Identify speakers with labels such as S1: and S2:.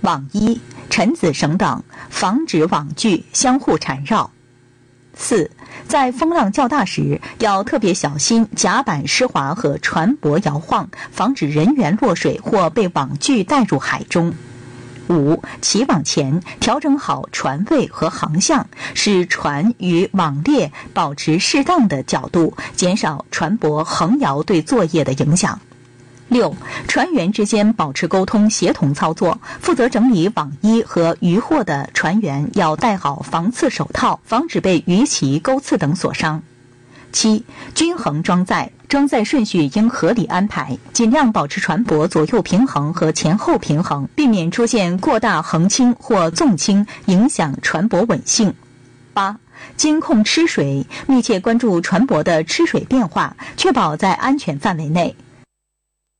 S1: 网衣、尘子绳等，防止网具相互缠绕。4. 在风浪较大时，要特别小心甲板湿滑和船舶摇晃，防止人员落水或被网具带入海中。5. 起网前调整好船位和航向，使船与网列保持适当的角度，减少船舶横摇对作业的影响。6. 船员之间保持沟通，协同操作。负责整理网衣和渔获的船员要戴好防刺手套，防止被鱼鳍、钩刺等所伤。7. 均衡装载，装载顺序应合理安排，尽量保持船舶左右平衡和前后平衡，避免出现过大横倾或纵倾，影响船舶稳性。8. 监控吃水，密切关注船舶的吃水变化，确保在安全范围内。